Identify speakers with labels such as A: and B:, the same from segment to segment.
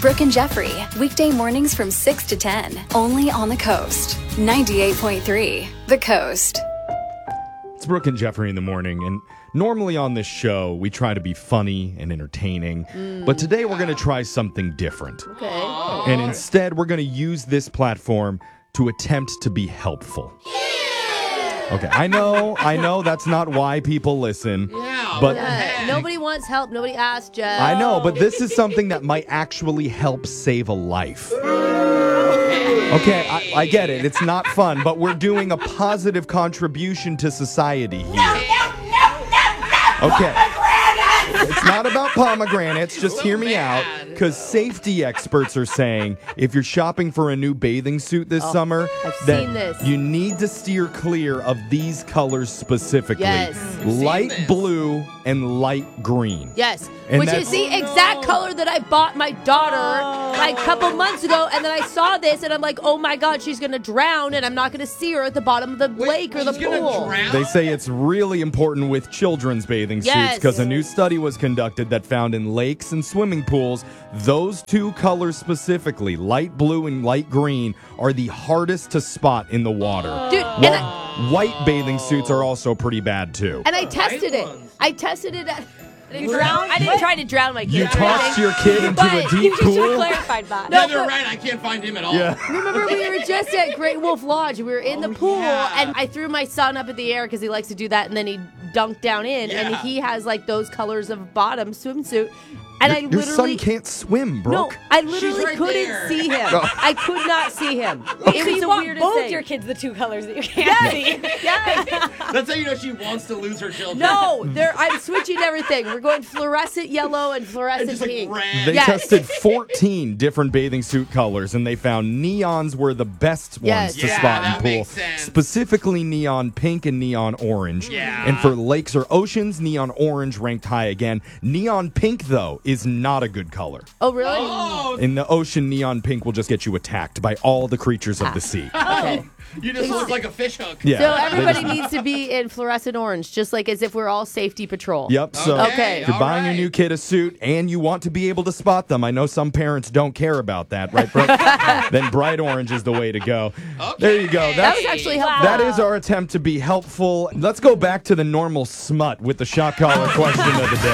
A: Brooke and Jeffrey, weekday mornings from 6 to 10, only on the Coast. 98.3, The Coast.
B: It's Brooke and Jeffrey in the morning, and normally on this show, we try to be funny and entertaining, but today we're going to try something different.
C: Okay.
B: And instead, we're going to use this platform to attempt to be helpful. Okay, I know that's not why people listen. But
C: nobody wants help. Nobody asked, Jeff.
B: I know, but this is something that might actually help save a life. Okay, I get it. It's not fun, but we're doing a positive contribution to society here. Okay. It's not about pomegranates. Just hear me out. Because safety experts are saying if you're shopping for a new bathing suit this summer,
C: that
B: you need to steer clear of these colors specifically.
C: Yes.
B: Light blue and light green.
C: Yes.
B: And
C: Which is the exact color that I bought my daughter like a couple months ago. And then I saw this and I'm like, oh my God, she's going to drown and I'm not going to see her at the bottom of the lake or the pool.
B: They say it's really important with children's bathing suits because a new study was conducted that found in lakes and swimming pools, those two colors specifically, light blue and light green, are the hardest to spot in the water.
C: Dude,
B: White bathing suits are also pretty bad too.
C: And I tested it. I tested it at... I didn't try to drown my kid.
B: You tossed your kid into a deep
D: You should
B: pool?
D: have clarified that.
E: No, they're right. I can't find him at all.
B: Yeah.
C: Remember, we were just at Great Wolf Lodge. We were in the pool, and I threw my son up in the air because he likes to do that, and then he dunked down in, and he has like those colors of bottom swimsuit. And
B: Your son can't swim, Brooke.
C: No, I literally couldn't see him. I could not see him. It was
D: you
C: the
D: want
C: weirdest
D: both
C: thing.
D: your kids the two colors that you can't see.
C: Yes.
E: That's how you know she wants to lose her children.
C: No, I'm switching everything. We're going fluorescent yellow and fluorescent
E: just like
C: pink.
E: red.
B: They tested 14 different bathing suit colors, and they found neons were the best ones to spot in
E: that
B: pool.
E: makes sense.
B: Specifically neon pink and neon orange.
E: Yeah.
B: And for lakes or oceans, neon orange ranked high again. Neon pink, though, is not a good color.
C: Oh, really?
E: Oh,
B: In the ocean, neon pink will just get you attacked by all the creatures of the sea.
C: Okay.
E: you just look like a fish hook.
B: Yeah.
C: So everybody needs to be in fluorescent orange, just like as if we're all safety patrol.
B: Yep, so
C: Okay.
B: if you're buying your new kid a suit and you want to be able to spot them, I know some parents don't care about that, right, Brooke? Then bright orange is the way to go.
E: Okay.
B: There you go.
C: That was actually helpful.
B: That is our attempt to be helpful. Let's go back to the normal smut with the shot collar question of the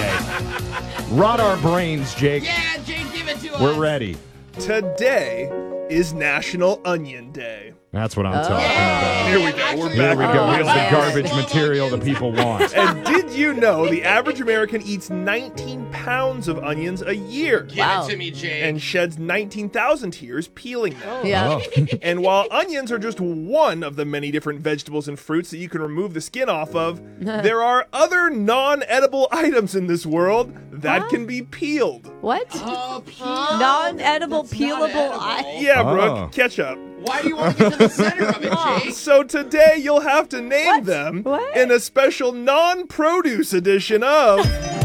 B: day. Rot our brains, Jake.
E: Yeah, Jake, give it to us.
B: We're ready.
F: Today is National Onion Day.
B: That's what I'm talking about.
F: Here we go. We're
B: Here
F: back.
B: we go.
F: on
B: Here's
F: wheels.
B: the garbage material that people want.
F: And did you know the average American eats 19 pounds of onions a year
E: Give
C: Wow.
E: it to me, Jake.
F: and sheds 19,000 tears peeling them?
C: Yeah.
B: Oh.
F: And while onions are just one of the many different vegetables and fruits that you can remove the skin off of, there are other non-edible items in this world that can be peeled.
C: What?
E: Oh,
C: Non-edible,
E: That's not
C: peelable
E: edible.
C: eye.
F: Yeah,
B: Oh.
F: Brooke, ketchup.
E: Why do you want to get to the center of it, Jake?
F: So today you'll have to name them
C: What?
F: in a special non-produce edition of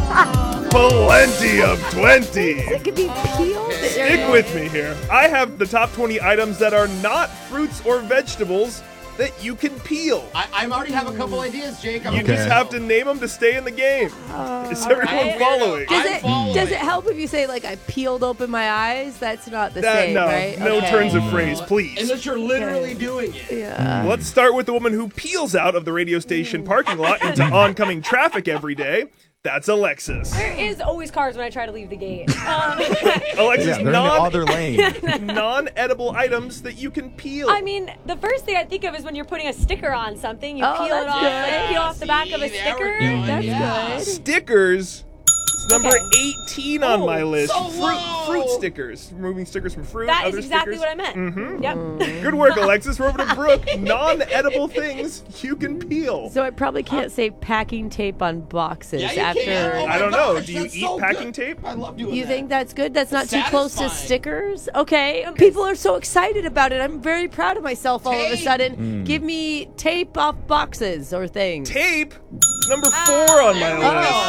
F: Plenty of 20.
C: It could be peeled.
F: Stick with me here. I have the top 20 items that are not fruits or vegetables that you can peel.
E: I already have a couple ideas, Jake.
F: You just have to name them to stay in the game. Is everyone following?
C: Does it help if you say, like, I peeled open my eyes? That's not the same,
F: no,
C: right?
F: no
C: Okay.
F: turns of phrase, please.
E: Unless you're literally doing it.
C: Yeah.
F: Let's start with the woman who peels out of the radio station parking lot into oncoming traffic every day. That's Alexis.
D: There is always cars when I try to leave the gate.
F: Alexis,
B: Yeah, they're in the other lane.
F: non-edible items that you can peel.
D: I mean, the first thing I think of is when you're putting a sticker on something. You
C: Oh,
D: peel it
C: that's
D: off,
C: good.
D: like, peel off the back of a
E: See, there
D: sticker.
E: we go.
C: That's
E: Yeah.
C: good.
F: Stickers. It's number
D: Okay.
F: 18 on my list.
E: so low.
F: Fruit stickers. Removing stickers from fruit.
D: That is
F: other
D: exactly
F: stickers.
D: what I meant. Yep.
F: Good work, Alexis. We're over to Brooke. Non-edible things you can peel.
C: So I probably can't say packing tape on boxes
E: Yeah, you
C: after.
E: can. Oh my
F: I don't know.
E: gosh,
F: Do you
E: that's
F: eat
E: so
F: packing
E: good.
F: tape?
E: I love doing
C: You
E: that.
C: think that's good? That's not too close to
E: Satisfying.
C: stickers? Okay. People are so excited about it. I'm very proud of myself all of a
E: Tape.
C: sudden. Give me tape off boxes or things.
F: Tape. Number 4 on my list.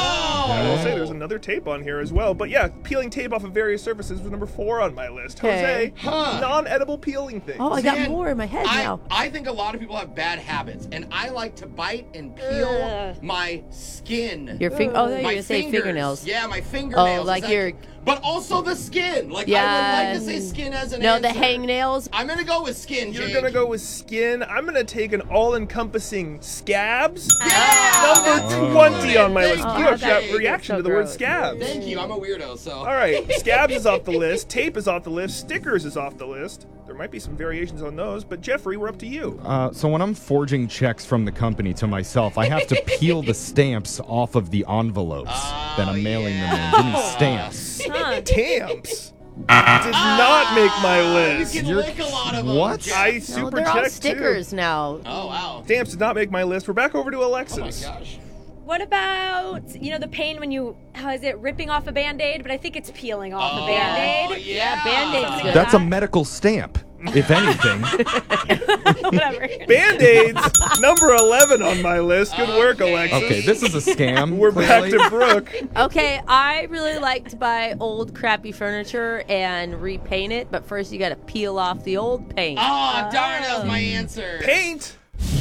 F: I will say there's another tape on here as well. But yeah, peeling tape off of various surfaces was number 4 on my list.
C: Okay.
F: Jose, non-edible peeling things.
C: Oh, I got
E: Man,
C: more in my head now.
E: I think a lot of people have bad habits, and I like to bite and peel my skin.
C: Your finger? Oh,
E: my
C: you're gonna say
E: fingers.
C: fingernails.
E: Yeah, my fingernails.
C: Oh, like
E: It's
C: your-
E: But also the skin. Like,
C: Yeah.
E: I would like to say skin as an
C: No,
E: answer.
C: the hangnails.
E: I'm gonna go with skin,
F: You're
E: Jake.
F: gonna go with skin. I'm gonna take an all-encompassing scabs.
E: Yeah!
F: Number 20 on my
E: Thank
F: list.
E: you.
F: You have that
E: Thank you.
F: reaction
C: So
F: to the word
C: gross.
F: scabs.
E: Thank you. I'm a weirdo, so.
F: All right, scabs is off the list. Tape is off the list. Stickers is off the list. There might be some variations on those, but Jeffrey, we're up to you.
B: So when I'm forging checks from the company to myself, I have to peel the stamps off of the envelopes that I'm mailing them in. Give me stamps.
F: Stamps did not make my
E: You
F: list.
E: can
B: You're-
E: lick a lot of them.
B: what?
E: Jeff.
F: I
C: No,
F: super
C: they're all
F: checked
C: stickers
F: too.
C: now.
E: Oh, wow.
F: Stamps did not make my list. We're back over to
E: Oh, my
F: Alexis.
E: gosh.
D: What about, the pain when you, how is it, ripping off a Band-Aid? But I think it's peeling off a
E: Oh,
D: Band-Aid.
E: yeah.
C: Band-Aid's good.
B: That's a medical stamp, if anything.
D: Whatever.
F: Band-Aids, number 11 on my list. Good work, Alexis.
B: Okay, this is a scam.
F: We're
B: clearly.
F: back to Brooke.
C: Okay, I really like to buy old crappy furniture and repaint it, but first you gotta peel off the old paint.
E: Oh, darn, that was my answer.
F: Paint.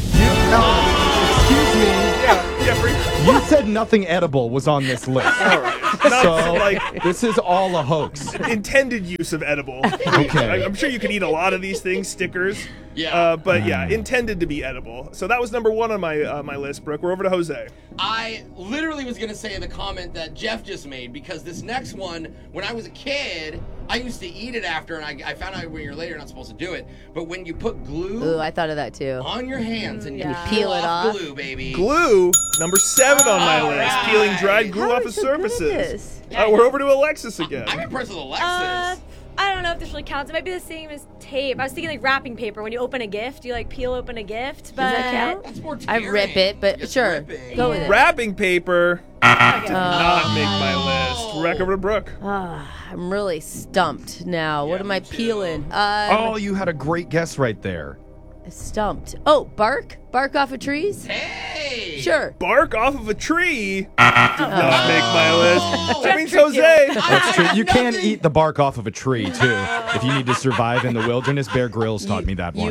B: Excuse me.
F: Yeah, Jeffrey.
B: You said nothing edible was on this list.
F: All right. Not
B: So
F: like
B: this is all a hoax.
F: intended use of edible.
B: Okay.
F: I'm sure you could eat a lot of these things, stickers.
E: Yeah.
F: But yeah, intended to be edible. So that was number 1 on my my list, Brooke. We're over to Jose.
E: I literally was going to say the comment that Jeff just made because this next one, when I was a kid, I used to eat it after, and I found out when you're later you're not supposed to do it. But when you put glue
C: Ooh, I thought of that too.
E: on your hands and you
C: Yeah.
E: peel
C: Peel it off.
E: glue, baby.
F: Glue, number 7 on my
E: All
F: list.
E: right.
F: Peeling dried glue
C: How
F: off
C: are
F: of
C: you so good at
F: surfaces.
C: this?
F: We're over to Alexis again.
E: I'm impressed with Alexis.
D: I don't know if this really counts. It might be the same as tape. I was thinking like wrapping paper. When you open a gift, you like peel open a gift. But
C: Does that count?
E: That's more
C: I
E: tearing.
C: rip it, but
E: It's
C: sure.
E: ripping.
C: Go with it.
F: Wrapping paper did not make my list.
E: Oh.
F: We're back over to Brooke.
C: I'm really stumped now. What am I
E: me too.
C: peeling?
B: Oh, you had a great guess right there.
C: Stumped. Oh, bark? Bark off of trees?
E: Hey!
C: Sure.
F: Bark off of a tree did not make my list. That means
D: Jeff
F: Jose.
B: That's true. You can
E: Nothing.
B: eat the bark off of a tree too if you need to survive in the wilderness. Bear Grylls taught me that one.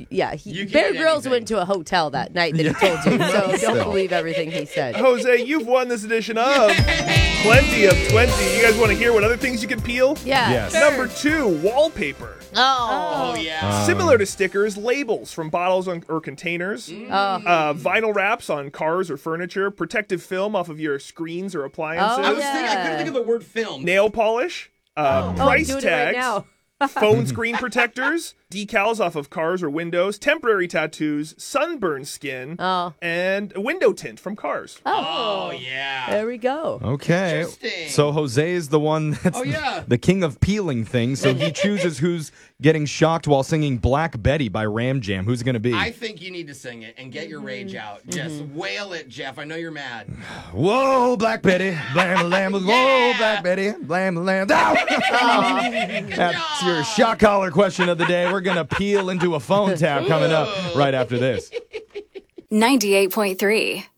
E: You can
C: Bear
E: eat
C: Grylls
E: anything.
C: went to a hotel that night that he told you, so don't
B: Still.
C: believe everything he said.
F: Jose, you've won this edition of Plenty of 20. You guys want to hear what other things you can peel?
C: Yeah.
B: Yes.
C: Sure.
F: Number 2, wallpaper.
E: Oh, yeah.
F: Similar to stickers, labels from bottles or containers, vinyl wraps on cars or furniture, protective film off of your screens or appliances,
E: I was thinking, I couldn't think of the word film.
F: nail polish,
C: I'm
F: price
C: doing it right
F: tags,
C: now.
F: phone screen protectors, decals off of cars or windows, temporary tattoos, sunburn skin, and window tint from cars.
E: Oh, yeah.
C: There we go.
B: Okay.
E: Interesting.
B: So Jose is the one that's
E: Oh, yeah.
B: the king of peeling things. So he chooses who's getting shocked while singing Black Betty by Ram Jam. Who's it going to be?
E: I think you need to sing it and get your rage out. Just wail it, Jeff. I know you're mad.
B: Whoa, Black Betty, blam, blam, whoa,
E: Yeah.
B: Black Betty, blam, blam. That's your shot collar question of the day. We're going to peel into a phone tap coming up right after this.
A: 98.3